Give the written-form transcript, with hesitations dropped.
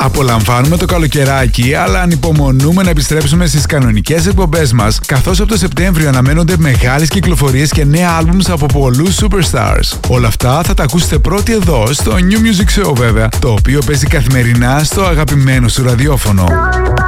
Απολαμβάνουμε το καλοκαιράκι, αλλά ανυπομονούμε να επιστρέψουμε στις κανονικές εκπομπές μας, καθώς από το Σεπτέμβριο αναμένονται μεγάλες κυκλοφορίες και νέα άλμπουμς από πολλούς superstars. Όλα αυτά θα τα ακούσετε πρώτοι εδώ στο New Music Show βέβαια, το οποίο παίζει καθημερινά στο αγαπημένο σου ραδιόφωνο.